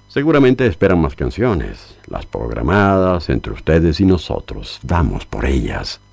Seguramente esperan más canciones, las programadas entre ustedes y nosotros. Vamos por ellas.